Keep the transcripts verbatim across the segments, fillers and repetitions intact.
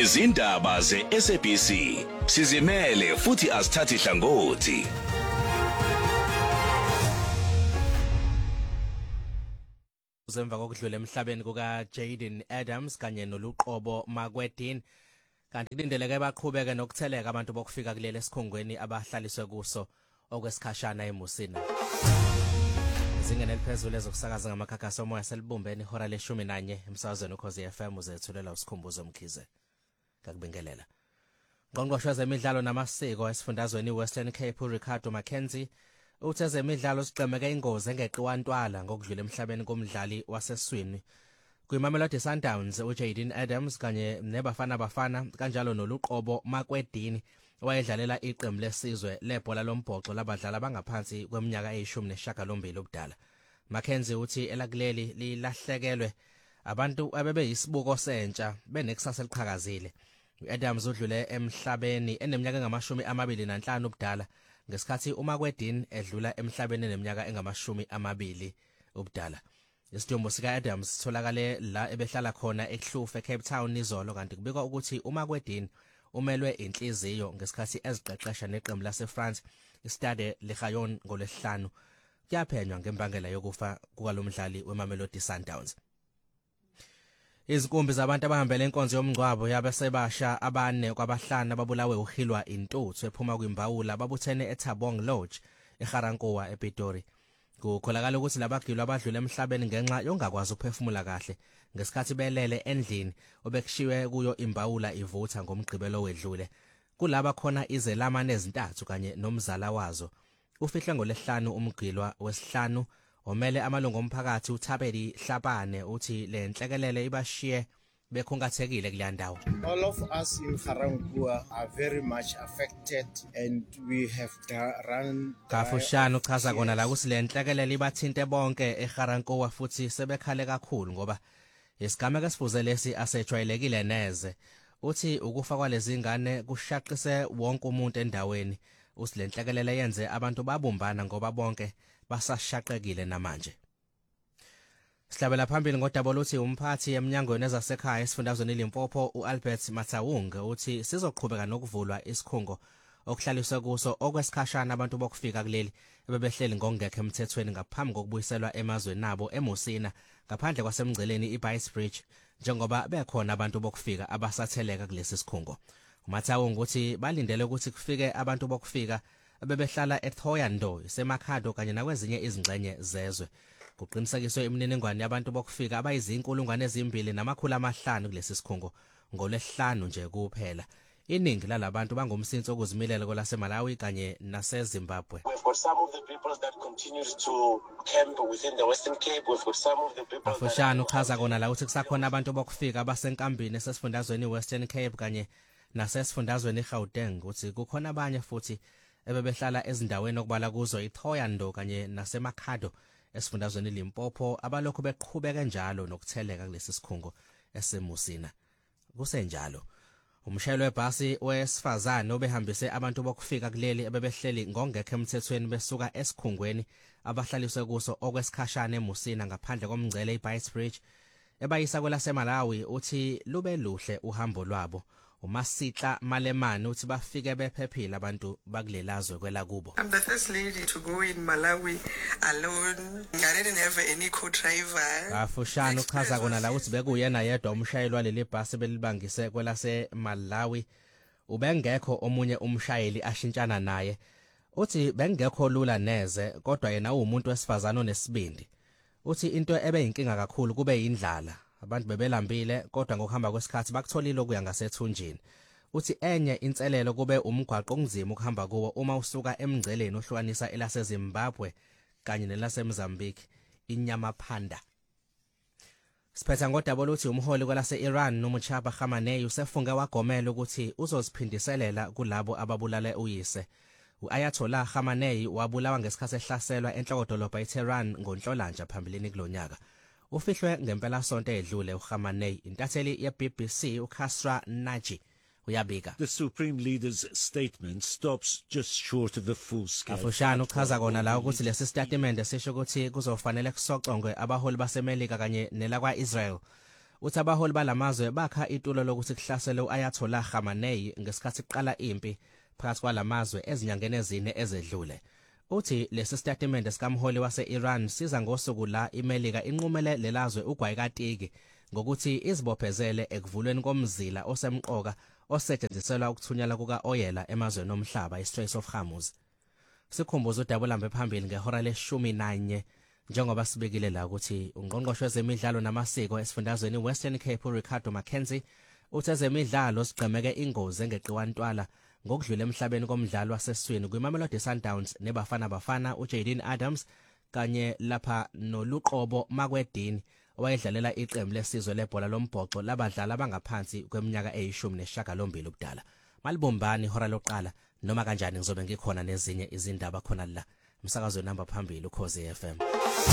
izindaba ze-S A B C sizimele futhi asithathi hlangothi. Zemva kokudlula emhlabeni kuka Jaden Adams kanye noluqobo Makwedini kanti kulindeleke baqhubeke nokutheleka abantu bokufika kuleli esikhongweni abahlaliswe kuso okwesikhashana eMusina. Izingane eliphezulu ezokusakaza ngamakhakhasi omoya selibumbeni ihora leshumi nanye emsakazweni ukhozi F M uzethulela usikhumbuzo Mkhize. Ngakubingelela. Ngqongqoshe wezemidlalo namasiko esifundazweni iWestern Cape uRicardo Mackenzie uthe ezemidlalo sigxemeke ingozi engeqiwa ntwala ngokudlula emhlabeni komdlali waseswini kwiMamelodi Sundowns uJaden Adams kanye nebafana bafana kanjalo noluqobo Makwedini owayedlalela iqembu lesizwe lebhola lombhoxo labadlali abangaphansi kweminyaka eyishumi nesishiyagalombili ubudala. Mackenzie uthi elakuleli lilahlekelwe abantu abebeyisibuko sentsha benekusasa eliqhakazile. Adams udlule emhlabeni eneminyaka engamashumi amabili nanhlanu ubudala ngesikhathi uMakwedini edlula emhlabeni eneminyaka engamashumi amabili ubudala. Isidumbu sika Adams sitholakale la ebehlala khona eKhlufe Cape Town izolo kanti kubikwa ukuthi uMakwedini umelwe inhliziyo ngesikhathi eziqeqesha neqembu laseFrance iStade Lion ngolesihlanu. Kuyaphenywa ngembangela yokufa kukalomdlali weMamelodi Sundowns. Izinkumbi zabantu abahambele inkonzo yomngcwabo yabasebasha abane kwabahlanu ababulawe uhilwa intuthu ephuma kwimbawula babuthene eThabong Lodge eGarankuwa ePitori. Kukholakala ukuthi labagilwa abadlule emhlabeni ngenxa yongakwazi ukuphefumula kahle ngesikhathi belele endlini obekushiwe kuyo imbawula ivutha ngomgqibelo wedlule. Kulaba khona izelamane ezintathu kanye nomzala wazo. Ufihle ngolesihlanu umgqilwa wesihlanu omele amalungu omphakathi uThabedi Hlapane uthi le nhlekelele ibashiye bekhungathekile kulandawo. All of us in Garankuwa are very much affected and we have run Kafushana uchaza kona la ukuthi le nhlekelele ibathinte bonke eGarankuwa futhi sebekhale kakhulu ngoba isigameko esifuze lesi asejwayelekile neze. Uthi ukufa kwalezi ngane kushaqise wonke umuntu endaweni. Uthi le nhlekelele yenze abantu babumbana ngoba bonke basashaqekile namanje. Sihlabela phambili ngodaba oluthi umphathi eminyangweni ezasekhaya esifundazweni iLimpopo uAlbert Matawung uthi sizoqhubeka nokuvulwa isikhungo okuhlaliswe kuso okwesikhashana abantu bokufika kuleli ebebehleli ngokungekho emthethweni ngaphambi kokubuyiselwa emazweni nabo eMusina ngaphandle kwasemgceleni iBaitsbridge njengoba bekhona abantu bokufika abasatheleka kulesi sikhungo. uMatawung uthi balindele ukuthi kufike abantu bokufika abebehlala eThoyando semakhado kanye nakwezinye izingxenye zezwe. Kuqinisekiswe imininingwane yabantu bokufika abayizinkulungwane ezimbili namakhulu amahlanu kulesi sikhungo ngolesihlanu nje kuphela. Iningi lalabantu bangumsinso okuzimilela kwelaseMalawi kanye naseZimbabwe. We've got some of the people that continue to camp within the Western Cape. We've got some of the people Afushana uchaza kona la ukuthi kusakhona abantu bokufika abasenkambini sesifundazweni iWestern Cape kanye nasesifundazweni iGauteng uthi kukhona abanye futhi ebebehlala ezindaweni okubala kuzo iThoyando kanye nasemakhado esifundazweni iLimpopo abalokhu beqhubeka njalo nokutheleka kulesi sikhungo eseMusina. Kusenjalo umshayeli webhasi wesifazane obehambise abantu bokufika kuleli ebebehleli ngongekho emthethweni besuka esikhungweni abahlaliswe kuso okwesikhashana eMusina ngaphandle komngcele iBaitsbridge ebayisa kwelaseMalawi uthi lube luhle uhambo lwabo. uMasitla Malemane uthi bafike bephephile abantu bakulelazwe kwela kubo. I'm the first lady to go in Malawi alone. I didn't have any co-driver. Afushana uchaza kona la uthi bekuyena yedwa umshayeli waleli bhasi belibangise kwelase Malawi. Ubengekho omunye umshayeli ashintshana naye. Uthi bengekho lula neze kodwa yena umuntu wesifazana onesibindi. Uthi into ebeyinkinga kakhulu kube indlala. Abantu bebelambile kodwa ngokuhamba kwesikhathi bakutholile okuya ngasethunjini. Uthi enye inselelo kube umgwaqo onzima ukuhamba kuwo uma usuka emngceleni ohlukanisa elaseZimbabwe kanye nelaseMozambique iNyamaphanda. Siphetha ngodaba oluthi umholi kwelase-Iran noMujtaba Khamenei usefunge wagomela ukuthi uzoziphindiselela kulabo ababulale uyise. U-Ayatollah Khamenei wabulawa ngesikhathi ehlaselwa enhlokodolobha iTehran ngoNhlolanja phambilini kulonyaka. Ufihlwe ngempela sonto edlule uKhamenei. Intatheli ye-B B C uKasra Naji uyabika. The Supreme Leader's statement stops just short of the full scale. Afushana uchaza kona la ukuthi lesi statement sisho ukuthi kuzofanele kusocongwe abaholi baseMelika kanye nelakwa Israel uthi abaholi balamazwe bakha itulo lokuthi kuhlasele uAyatollah Khamenei ngesikhathi kuqala impi phakathi kwalamazwe ezinyangeni ezine ezedlule. Uthi lesi statement sikamholi wase-Iran siza ngosuku la iMelika inqumele lelazwe ugwayikatiki ngokuthi izibophezele ekuvulweni komzila osemqoka osetshenziselwa ukuthunyelwa kuka-oyela emazweni omhlaba i-Strait of Hormuz. Sikhumbuza udabulambe phambili ngehora leshumi nanye njengoba sibekile la ukuthi ungqongqoshe wezemidlalo namasiko esifundazweni Western Cape Ricardo Mackenzie uthi ezemidlalo sigqemeke ingozi engeqiwantwala ngokudlula emhlabeni komdlalo waseswini kwiMamelodi Sundowns nebafana bafana uJaden Adams kanye lapha noluqobo Makwedini owayedlalela iqembu lesizwe lebhola lombhoxo labadlali abangaphansi kweminyaka eyishumi nesishiyagalombili ubudala. Malibumbani ihora loqala noma kanjani ngizobe ngikhona nezinye izindaba khona la umsakazo namba phambili uKhosi F M.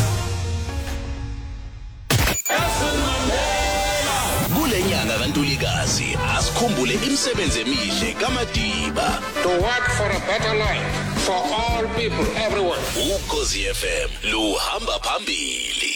Kulenyanga kaNtulikazi asikhumbule imisebenzi emihle kaMadiba. To work for a better life for all people everywhere. uKhosi F M luhamba phambili.